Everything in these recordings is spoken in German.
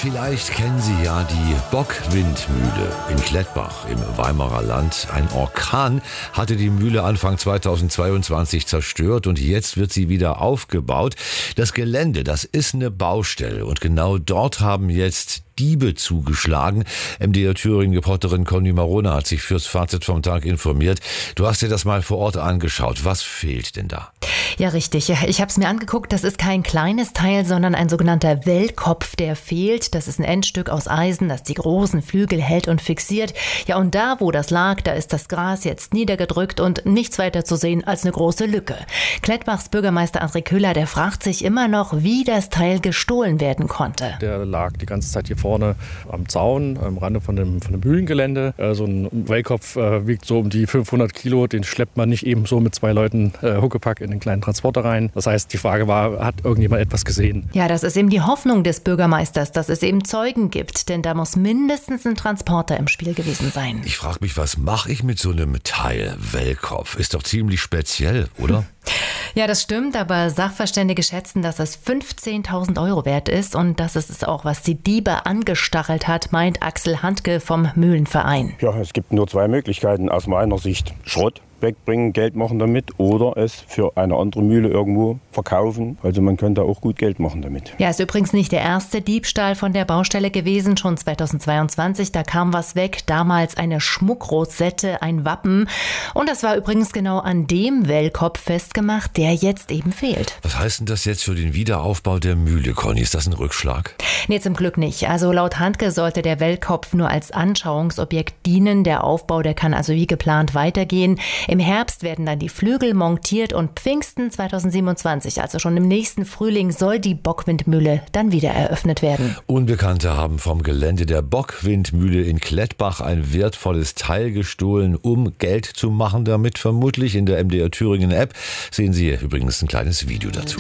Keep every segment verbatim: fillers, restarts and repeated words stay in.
Vielleicht kennen Sie ja die Bockwindmühle in Klettbach im Weimarer Land. Ein Orkan hatte die Mühle Anfang zweitausendzweiundzwanzig zerstört und jetzt wird sie wieder aufgebaut. Das Gelände, das ist eine Baustelle und genau dort haben jetzt Diebe zugeschlagen. M D R Thüringen-Reporterin Conny Marona hat sich fürs Fazit vom Tag informiert. Du hast dir das mal vor Ort angeschaut. Was fehlt denn da? Ja, richtig. Ich habe es mir angeguckt. Das ist kein kleines Teil, sondern ein sogenannter Wellkopf, der fehlt. Das ist ein Endstück aus Eisen, das die großen Flügel hält und fixiert. Ja, und da, wo das lag, da ist das Gras jetzt niedergedrückt und nichts weiter zu sehen als eine große Lücke. Klettbachs Bürgermeister André Köhler, der fragt sich immer noch, wie das Teil gestohlen werden konnte. Der lag die ganze Zeit hier vorne am Zaun, am Rande von dem, von dem Mühlengelände. So ein Wellkopf äh, wiegt so um die fünfhundert Kilo. Den schleppt man nicht eben so mit zwei Leuten äh, Huckepack in den kleinen Transporter rein. Das heißt, die Frage war, hat irgendjemand etwas gesehen? Ja, das ist eben die Hoffnung des Bürgermeisters, dass es eben Zeugen gibt. Denn da muss mindestens ein Transporter im Spiel gewesen sein. Ich frage mich, was mache ich mit so einem Teil Wellkopf? Ist doch ziemlich speziell, oder? Ja, das stimmt, aber Sachverständige schätzen, dass es fünfzehntausend Euro wert ist und das ist es auch, was die Diebe angestachelt hat, meint Axel Handke vom Mühlenverein. Ja, es gibt nur zwei Möglichkeiten. Aus meiner Sicht Schrott wegbringen, Geld machen damit oder es für eine andere Mühle irgendwo verkaufen. Also man könnte auch gut Geld machen damit. Ja, ist übrigens nicht der erste Diebstahl von der Baustelle gewesen. Schon zweitausendzweiundzwanzig, da kam was weg. Damals eine Schmuckrosette, ein Wappen. Und das war übrigens genau an dem Wellkopf festgemacht, der jetzt eben fehlt. Was heißt denn das jetzt für den Wiederaufbau der Mühle, Conny? Ist das ein Rückschlag? Nee, zum Glück nicht. Also laut Handke sollte der Wellkopf nur als Anschauungsobjekt dienen. Der Aufbau, der kann also wie geplant weitergehen. Im Herbst werden dann die Flügel montiert und Pfingsten zweitausendsiebenundzwanzig, also schon im nächsten Frühling, soll die Bockwindmühle dann wieder eröffnet werden. Unbekannte haben vom Gelände der Bockwindmühle in Klettbach ein wertvolles Teil gestohlen, um Geld zu machen damit. Vermutlich in der M D R Thüringen App sehen Sie übrigens ein kleines Video dazu.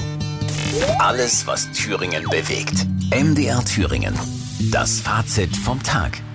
Alles, was Thüringen bewegt. M D R Thüringen. Das Fazit vom Tag.